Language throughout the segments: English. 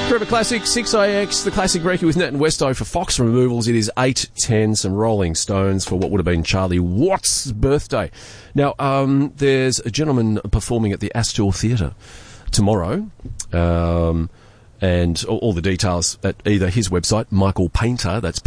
Forever Classic, 6IX, the Classic Brekkie with Nat and Westo for Fox Removals. It is 8:10, some Rolling Stones for what would have been Charlie Watts' birthday. Now, there's a gentleman performing at the Astor Theatre tomorrow, and all the details at either his website, Michael Paynter, that's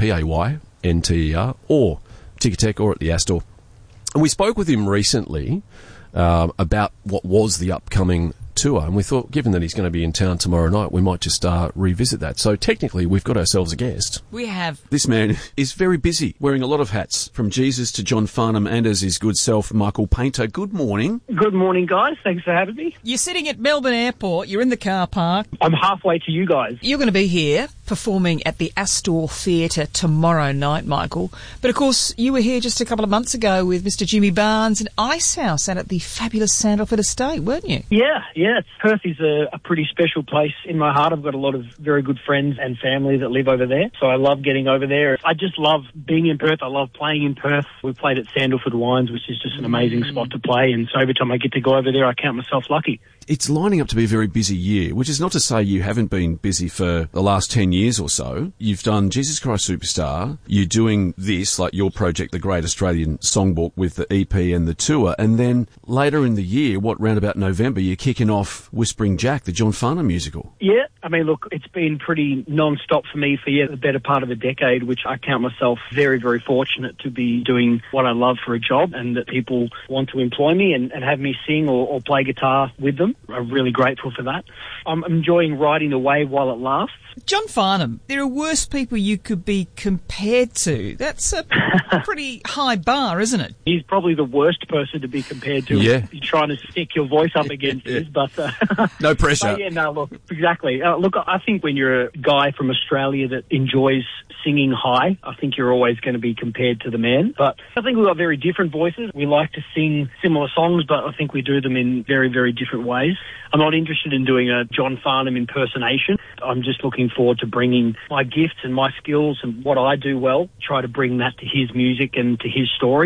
Paynter, or Ticketek, or at the Astor. And we spoke with him recently about what was the upcoming tour, and we thought, given that he's going to be in town tomorrow night, we might just revisit that. So technically, we've got ourselves a guest. We have. This man is very busy, wearing a lot of hats, from Jesus to John Farnham, and as his good self, Michael Paynter. Good morning. Good morning, guys. Thanks for having me. You're sitting at Melbourne Airport. You're in the car park. I'm halfway to you guys. You're going to be here performing at the Astor Theatre tomorrow night, Michael. But of course, you were here just a couple of months ago with Mr. Jimmy Barnes and Icehouse and at the fabulous Sandalford Estate, weren't you? Yeah. Perth is a pretty special place in my heart. I've got a lot of very good friends and family that live over there, so I love getting over there. I just love being in Perth. I love playing in Perth. We played at Sandalford Wines, which is just an amazing spot to play, and so every time I get to go over there, I count myself lucky. It's lining up to be a very busy year, which is not to say you haven't been busy for the last 10 years or so. You've done Jesus Christ Superstar. You're doing this, like your project, The Great Australian Songbook, with the EP and the tour. And then later in the year, round about November, you're kicking off Whispering Jack, the John Farnham musical. Yeah, I mean, look, it's been pretty non-stop for me for the better part of a decade, which I count myself very, very fortunate to be doing what I love for a job, and that people want to employ me and have me sing or play guitar with them. I'm really grateful for that. I'm enjoying riding the wave while it lasts. John Farnham, there are worse people you could be compared to. That's a pretty high bar, isn't it? He's probably the worst person to be compared to. Yeah. You're trying to stick your voice up against this, but... No pressure. But yeah, no, look, exactly. Look, I think when you're a guy from Australia that enjoys singing high, I think you're always going to be compared to the man. But I think we've got very different voices. We like to sing similar songs, but I think we do them in very, very different ways. I'm not interested in doing a John Farnham impersonation. I'm just looking forward to bringing my gifts and my skills and what I do well, try to bring that to his music and to his story.